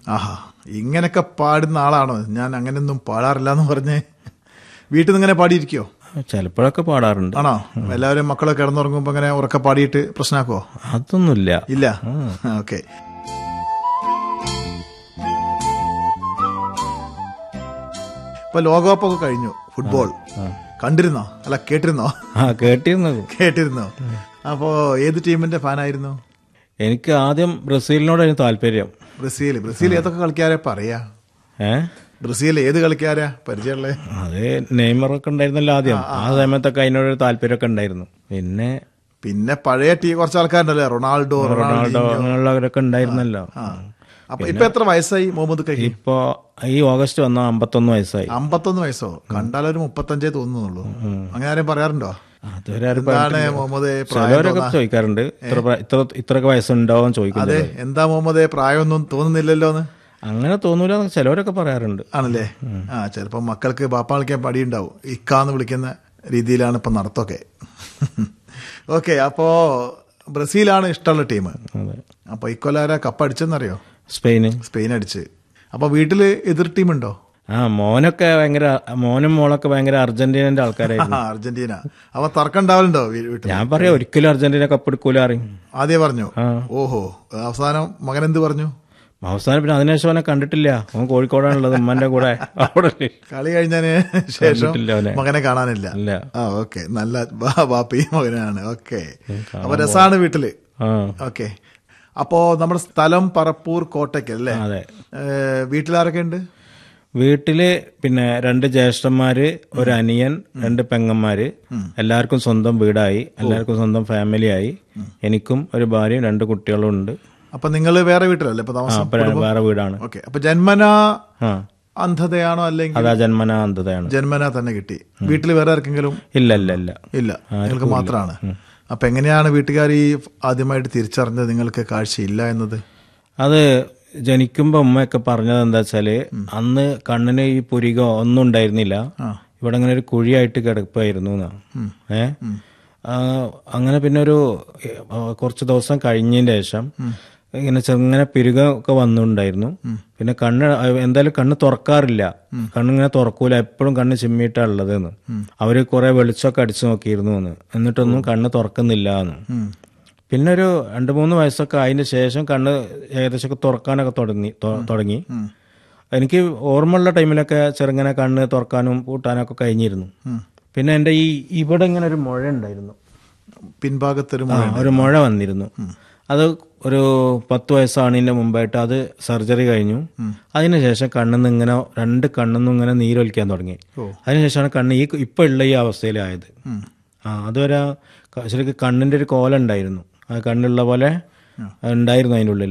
ആഹാ, ഇങ്ങനെയൊക്കെ പാടുന്ന ആളാണോ? ഞാൻ അങ്ങനെയൊന്നും പാടാറില്ല എന്ന് പറഞ്ഞ് വീട്ടിൽ നിന്ന് ഇങ്ങനെ പാടിയിരിക്കോ? ചിലപ്പോഴൊക്കെ പാടാറുണ്ട്. ആണോ? എല്ലാവരും മക്കളെ കിടന്നുറങ്ങുമ്പോ ഇങ്ങനെ ഉറക്കെ പാടിയിട്ട് പ്രശ്നമാക്കോ? അതൊന്നുമില്ല. ഇല്ല. ഓക്കെ. ഇപ്പൊ ലോകകപ്പൊക്കെ കഴിഞ്ഞു, ഫുട്ബോൾ കണ്ടിരുന്നോ? അല്ല, കേട്ടിരുന്നോ? കേട്ടിരുന്നോ? അപ്പോ ഏത് ടീമിന്റെ ഫാനായിരുന്നു? എനിക്ക് ആദ്യം ബ്രസീലിനോടായിരുന്നു താല്പര്യം. ബ്രസീൽ ഏതൊക്കെ കളിക്കാരെ പറയാ? ബ്രസീൽ ഏത് കളിക്കാരാ പരിചയമുള്ളേ? അത് നെയ്മറൊക്കെ ഉണ്ടായിരുന്നല്ലോ ആദ്യം. ആ സമയത്തൊക്കെ അതിനോടൊരു താല്പര്യമൊക്കെ ഉണ്ടായിരുന്നു. പിന്നെ പഴയ കുറച്ച് ആൾക്കാരുണ്ടല്ലേ, റൊണാൾഡോ അങ്ങനെയുള്ളവരൊക്കെ ഉണ്ടായിരുന്നല്ലോ. അപ്പൊ ഇപ്പൊ എത്ര വയസ്സായി മുഹമ്മദ് കൈ? ഇപ്പൊ ഈ ഓഗസ്റ്റ് വന്നാൽ 51 വയസ്സായി. 51 വയസ്സോ? കണ്ടാലൊരു 35 തോന്നുന്നുള്ളൂ. അങ്ങനെ ആരും പറയാറുണ്ടോ? ചിലവരൊക്കെ ചോദിക്കാറുണ്ട്, ഇത്രയൊക്കെ വയസ്സുണ്ടാവും ചോദിക്കുന്നത്. അതെ, എന്താ മുഹമ്മദേ പ്രായമൊന്നും തോന്നുന്നില്ലല്ലോ എന്ന്. അങ്ങനെ തോന്നൂല, ചിലവരൊക്കെ പറയാറുണ്ട്. ആണല്ലേ? ചിലപ്പോ മക്കൾക്ക് ബാപ്പ വിളിക്കാൻ പടിയുണ്ടാവും. ഇക്കാന്ന് വിളിക്കുന്ന രീതിയിലാണ് ഇപ്പൊ നടത്തൊക്കെ. ഓക്കെ, അപ്പോ ബ്രസീലാണ് ഇഷ്ടമുള്ള ടീം. അപ്പൊ ഇക്കൊല്ലാര കപ്പ് അടിച്ചെന്നറിയോ? സ്പെയിൻ അടിച്ച്. അപ്പൊ വീട്ടില് എതിർ ടീമുണ്ടോ? മോനും മോളൊക്കെ ഭയങ്കര അർജന്റീനന്റെ ആൾക്കാരായിരുന്നു. അർജന്റീന. അപ്പൊ തർക്കം ഉണ്ടാവലുണ്ടോ വീട്ടിൽ? ഞാൻ പറയാം, ഒരിക്കലും അർജന്റീന കപ്പ് എടുക്കൂല അറിയും. ആദ്യം പറഞ്ഞു. ഓഹോ. അവസാനം മകൻ എന്ത് പറഞ്ഞു? അവസാനം പിന്നെ അതിനുശേഷം അവനെ കണ്ടിട്ടില്ല. അവൻ കോഴിക്കോടാണുള്ളത്, ഉമ്മന്റെ കൂടെ. അവിടെ കളി കഴിഞ്ഞതിന് ശേഷം മകനെ കാണാനില്ല. ഓക്കെ, നല്ല ബാപ്പി മകനാണ്. ഓക്കെ, അപ്പൊ രസാണ് വീട്ടില്. ഓക്കെ, അപ്പോ നമ്മുടെ സ്ഥലം പറപ്പൂർ കോട്ടയ്ക്കൽ അല്ലേ? അതെ. വീട്ടിലാരൊക്കെ ഉണ്ട്? വീട്ടില് പിന്നെ 2 ജ്യേഷ്ഠന്മാര്, ഒരു അനിയൻ, 2 പെങ്ങന്മാര്. എല്ലാവർക്കും സ്വന്തം വീടായി, എല്ലാവർക്കും സ്വന്തം ഫാമിലിയായി. എനിക്കും ഒരു ഭാര്യയും 2 കുട്ടികളും ഉണ്ട്. അപ്പൊ നിങ്ങൾ വേറെ വീട്ടിലല്ലേ ഇപ്പൊ താമസം? വേറെ വീടാണ്. ഓക്കെ, അപ്പൊ ജന്മനാ അന്ധതയാണോ അല്ലെങ്കിൽ? അതാ, ജന്മനാ അന്ധതയാണ്. ജന്മനാ തന്നെ കിട്ടി. വീട്ടിൽ വേറെ ആർക്കെങ്കിലും? ഇല്ല, നിങ്ങൾക്ക് മാത്രമാണ്. അപ്പൊ എങ്ങനെയാണ് വീട്ടുകാർ ഈ ആദ്യമായിട്ട് തിരിച്ചറിഞ്ഞത് നിങ്ങൾക്ക് കാഴ്ചയില്ല എന്നത്? അത് ജനിക്കുമ്പോ ഉമ്മയൊക്കെ പറഞ്ഞത് എന്താ വെച്ചാല്, അന്ന് കണ്ണിന് ഈ പുരികോ ഒന്നും ഉണ്ടായിരുന്നില്ല, ഇവിടെ ഇങ്ങനെ ഒരു കുഴിയായിട്ട് കിടപ്പായിരുന്നു. അങ്ങനെ പിന്നെ ഒരു കുറച്ച് ദിവസം കഴിഞ്ഞതിന് ശേഷം ഇങ്ങനെ ചെറുങ്ങനെ പിരുകൊക്കെ വന്നിട്ടുണ്ടായിരുന്നു. പിന്നെ എന്തായാലും കണ്ണ് തുറക്കാറില്ല, കണ്ണിങ്ങനെ തുറക്കൂല, എപ്പോഴും കണ്ണ് ചിമ്മിയിട്ടാ ഉള്ളതെന്ന്. അവര് കുറെ വെളിച്ചമൊക്കെ അടിച്ചു നോക്കിയിരുന്നു എന്ന്, എന്നിട്ടൊന്നും കണ്ണ് തുറക്കുന്നില്ല എന്ന്. പിന്നെ ഒരു 2-3 വയസ്സൊക്കെ അതിന് ശേഷം കണ്ണ് ഏകദേശമൊക്കെ തുറക്കാനൊക്കെ തുടങ്ങി. എനിക്ക് ഓർമ്മയുള്ള ടൈമിലൊക്കെ ചെറുങ്ങനെ കണ്ണ് തുറക്കാനും പൂട്ടാനൊക്കെ കഴിഞ്ഞിരുന്നു. പിന്നെ എൻ്റെ ഇവിടെ ഇങ്ങനെ ഒരു മുഴ ഉണ്ടായിരുന്നു, പിൻഭാഗത്തൊരു മുഴ വന്നിരുന്നു. അത് ഒരു 10 വയസ്സാണതിൻ്റെ മുമ്പായിട്ട് അത് സർജറി കഴിഞ്ഞു. അതിനുശേഷം കണ്ണിന്ന് ഇങ്ങനെ 2 കണ്ണിന്നും ഇങ്ങനെ നീരൊലിക്കാൻ തുടങ്ങി. അതിനുശേഷമാണ് കണ്ണ് ഇപ്പൊ ഉള്ള ഈ അവസ്ഥയിലായത്. അതുവരെ ശരിക്കും കണ്ണിന്റെ ഒരു കോല ഉണ്ടായിരുന്നു, കണ്ണുള്ള പോലെ ഉണ്ടായിരുന്നു അതിൻ്റെ ഉള്ളിൽ.